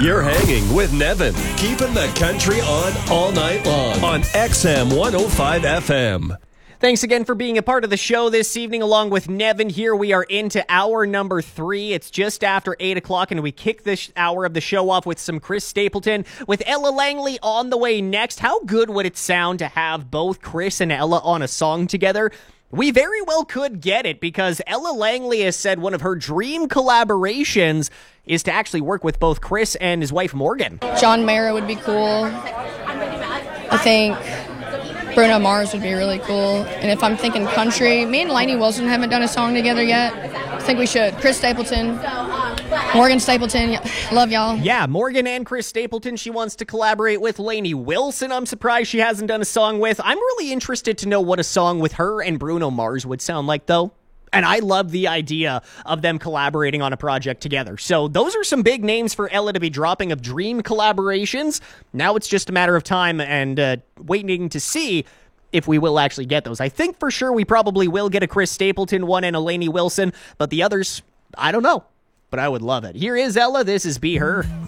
You're hanging with Nevin, keeping the country on all night long on XM 105 FM. Thanks again for being a part of the show this evening along with Nevin. Here we are into hour number 3. It's just after 8 o'clock, and we kick this hour of the show off with some Chris Stapleton with Ella Langley on the way next. How good would it sound to have both Chris and Ella on a song together? We very well could get it, because Ella Langley has said one of her dream collaborations is to actually work with both Chris and his wife Morgan. John Mayer would be cool. I think Bruno Mars would be really cool. And if I'm thinking country, me and Lainey Wilson haven't done a song together yet. I think we should. Chris Stapleton, Morgan Stapleton, love y'all. Yeah, Morgan and Chris Stapleton she wants to collaborate with. Lainey Wilson, I'm surprised she hasn't done a song with. I'm really interested to know what a song with her and Bruno Mars would sound like, though. And I love the idea of them collaborating on a project together. So those are some big names for Ella to be dropping of dream collaborations. Now it's just a matter of time and waiting to see if we will actually get those. I think for sure we probably will get a Chris Stapleton one and a Lainey Wilson, but the others, I don't know. But I would love it. Here is Ella. This is Be Her.